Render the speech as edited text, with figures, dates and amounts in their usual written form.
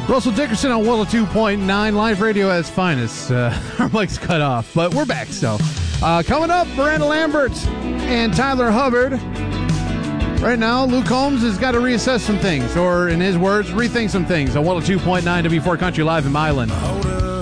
Russell Dickerson on 102.9 Live Radio at its finest. Our mic's cut off, but we're back still. Coming up, Miranda Lambert and Tyler Hubbard. Right now, Luke Combs has got to reassess some things, or in his words, rethink some things on 102.9 W4 Country Live in Milan.